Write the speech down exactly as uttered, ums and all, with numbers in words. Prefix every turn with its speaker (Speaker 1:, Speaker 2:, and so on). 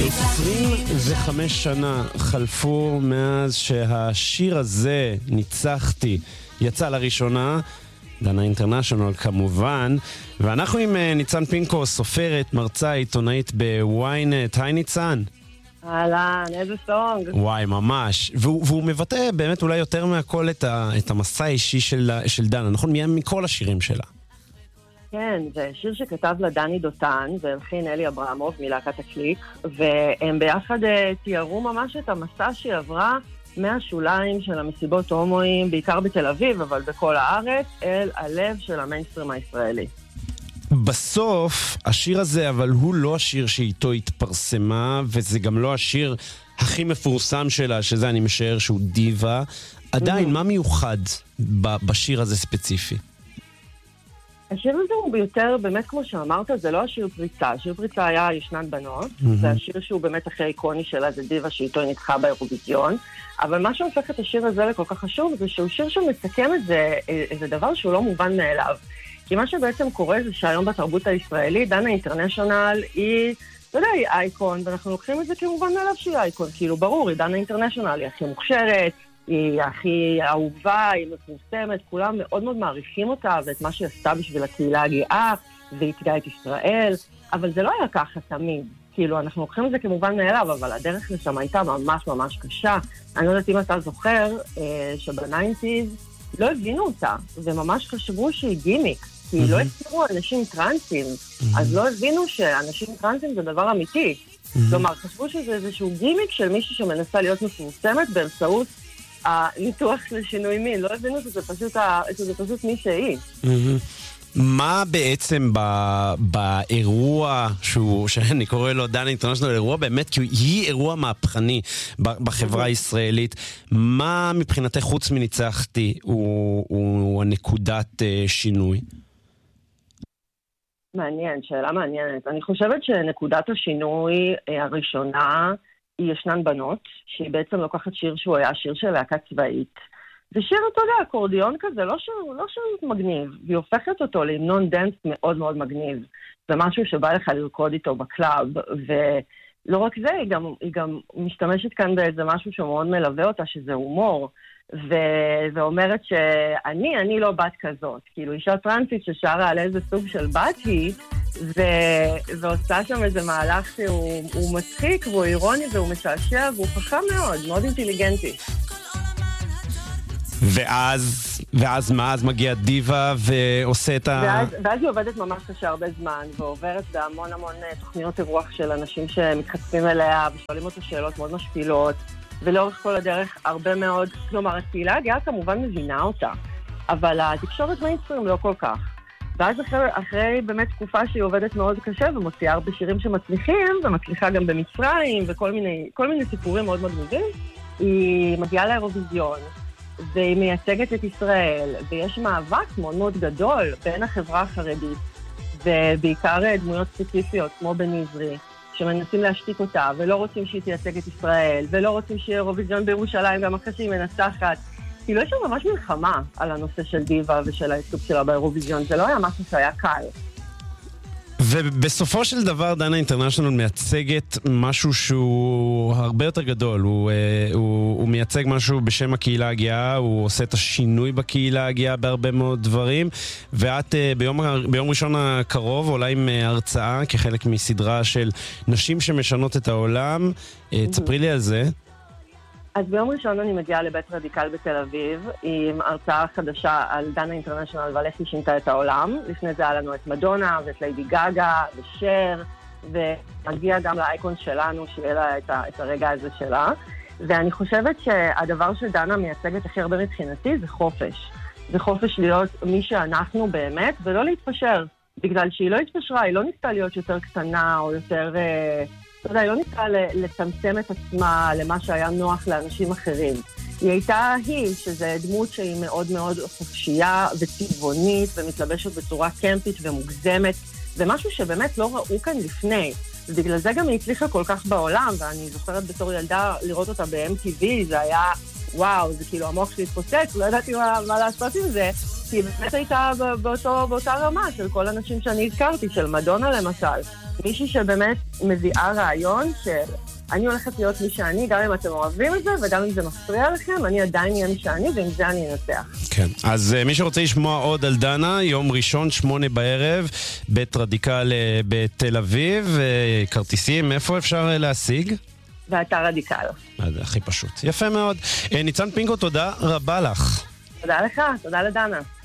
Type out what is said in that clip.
Speaker 1: עשרים וחמש שנה חלפו מאז שהשיר הזה, ניצחתי, יצא לראשונה, דנה אינטרנשיונל כמובן, ואנחנו עם ניצן פינקו, סופרת, מרצה, עיתונאית בוויינט. היי ניצן.
Speaker 2: אהלן, איזה סונג.
Speaker 1: וואי, ממש. והוא, והוא מבטא באמת אולי יותר מהכל את, ה, את המסע האישי של, של דנה, נכון? מכל השירים שלה.
Speaker 2: כן, זה שיר שכתב לה דני דותן, והלחין אלי אברמוב מלהקת הקליק, והם ביחד תיארו ממש את המסע שהיא עברה מהשוליים של המסיבות הומואים, בעיקר בתל אביב, אבל בכל הארץ, אל הלב של המיינסטרים הישראלי.
Speaker 1: בסוף, השיר הזה, אבל הוא לא השיר שאיתו התפרסמה, וזה גם לא השיר הכי מפורסם שלה, שזה אני משער שהוא דיבה. עדיין, מה מיוחד בשיר הזה ספציפי?
Speaker 2: השיר הזה הוא ביותר, באמת כמו שאמרת, זה לא השיר פריצה. השיר פריצה היה ישנן בנות, זה השיר שהוא באמת הכי איקוני שלה, זה דיבה שאיתו היא נתחה באירוויזיון, אבל מה שהופך את השיר הזה לכל כך חשוב, זה שהוא שיר שמסכם את זה, איזה דבר שהוא לא מובן מאליו. כי מה שבעצם קורה זה שהיום בתרבות הישראלית, דנה אינטרנשיונל היא, אתה יודע, היא אייקון, ואנחנו לוקחים את זה כמובן מאליו שהיא אייקון, כאילו ברור, היא דנה אינטרנשיונל, היא הכי מוכשרת, היא הכי אהובה, היא מפורסמת, כולם מאוד מאוד מעריכים אותה ואת מה שהיא עשתה בשביל הקהילה הגאה, והתגאה את ישראל, אבל זה לא היה ככה תמיד. כאילו, אנחנו לוקחים את זה כמובן מאליו, אבל הדרך לשם הייתה ממש ממש קשה. אני לא יודעת אם אתה זוכר שבניינטיז לא הבינו אותה, וממש חשבו שהיא גימיק, כי לא הכירו אנשים טרנסים, אז לא הבינו שאנשים טרנסים זה דבר אמיתי. כלומר, חשבו שזה איזשהו גימיק של מישהו שמנסה להיות מפורסמת באמצעות הניתוח לשינוי מין. לא הבינו שזה פשוט, שזה פשוט מי שהיא.
Speaker 1: מה בעצם באירוע שהוא, שאני קורא לו דנה אינטרנשיונל, אירוע באמת, כי היא אירוע מהפכני בחברה הישראלית, מה מבחינתך חוץ מניצחתי הוא הנקודת שינוי?
Speaker 2: מעניין, שאלה מעניינת. אני חושבת שנקודת השינוי הראשונה היא ישנן בנות, שהיא בעצם לוקחת שיר שהוא היה שיר של להקה צבאית. זה שיר, אתה יודע, אקורדיון כזה, לא שיר, לא שיר מגניב, והיא הופכת אותו להמנון דנס מאוד מאוד מגניב. זה משהו שבא לך לרקוד איתו בקלאב, ולא רק זה, היא גם, היא גם משתמשת כאן באיזה משהו שמאוד מלווה אותה, שזה הומור, ו- ואומרת שאני, אני לא בת כזאת. כאילו, אישה טרנסית ששרה על איזה סוג של בת היא, ו- ועושה שם איזה מהלך שהוא מצחיק, והוא אירוני, והוא משעשע, והוא חכם מאוד, מאוד אינטליגנטי.
Speaker 1: ואז, ואז מה? אז מגיע דיבה ועושה את ה...
Speaker 2: ואז, ואז היא עובדת ממש קשה הרבה זמן, ועוברת בהמון המון תוכניות אירוח של אנשים שמתחצפים אליה, ושואלים אותה שאלות מאוד משפילות, ולאורך כל הדרך הרבה מאוד, כלומר, הקהילה הגאה כמובן מבינה אותה, אבל התקשורת מיינסטרים לא כל כך. ואז אחרי, אחרי באמת תקופה שהיא עובדת מאוד קשה, ומוציאה הרבה שירים שמצליחים, ומצליחה גם במצרים, וכל מיני, כל מיני סיפורים מאוד מאוד מובילים, היא מגיעה לאירוויזיון, והיא מייצגת את ישראל, ויש מאבק מאוד מאוד גדול בין החברה החרדית, ובעיקר דמויות ספציפיות, כמו בניזרי, שמנסים להשתיק אותה, ולא רוצים שהיא תייצג את ישראל, ולא רוצים שיהיה אירוויזיון בירושלים, גם אחרי שהיא מנצחת. כאילו, יש שם ממש מלחמה על הנושא של דיבה ושל העיסוק שלה באירוויזיון, זה לא היה משהו שהיה קל.
Speaker 1: ובסופו של דבר דנה אינטרנשיונל מייצגת משהו שהוא הרבה יותר גדול, הוא, הוא, הוא מייצג משהו בשם הקהילה הגאה, הוא עושה את השינוי בקהילה הגאה בהרבה מאוד דברים, ואת ביום, ביום ראשון הקרוב עולה עם הרצאה כחלק מסדרה של נשים שמשנות את העולם. תספרי לי על זה.
Speaker 2: אז ביום ראשון אני מגיעה לבית רדיקל בתל אביב עם הרצאה חדשה על דנה אינטרנשיונל ועל איך היא שינתה את העולם. לפני זה היה לנו את מדונה ואת ליידי גאגה ושר, ומגיע גם לאייקון שלנו שיהיה לה את, ה- את הרגע הזה שלה. ואני חושבת שהדבר שדנה מייצגת הכי הרבה מבחינתי זה חופש. זה חופש להיות מי שאנחנו באמת ולא להתפשר. בגלל שהיא לא התפשרה, היא לא ניסתה להיות יותר קטנה או יותר... אתה יודע, היא לא ניסתה לצמצם את עצמה למה שהיה נוח לאנשים אחרים. היא הייתה היא, שזה דמות שהיא מאוד מאוד חופשייה וצבעונית, ומתלבשת בצורה קמפית ומוגזמת, ומשהו שבאמת לא ראו כאן לפני. ובגלל זה גם היא הצליחה כל כך בעולם, ואני זוכרת בתור ילדה לראות אותה ב-אם טי וי, זה היה, וואו, זה כאילו המוח שלי התפוצץ, לא ידעתי מה, מה לעשות עם זה, כי באמת הייתה באותו, באותה רמה של כל אנשים שאני הזכרתי, של מדונה למשל. מישהי שבאמת מביאה רעיון של אני הולכת להיות מי שאני, גם אם אתם אוהבים את זה, וגם אם זה מפריע לכם, אני עדיין אהיה מי שאני, ועם זה אני אנצח.
Speaker 1: כן, אז מי שרוצה לשמוע עוד על דנה, יום ראשון, שמונה בערב, בית רדיקל בתל אביב, כרטיסים, איפה אפשר להשיג?
Speaker 2: באתר רדיקל.
Speaker 1: זה הכי פשוט. יפה מאוד. ניצן פינקו, תודה רבה לך.
Speaker 2: תודה לך, תודה לדנה.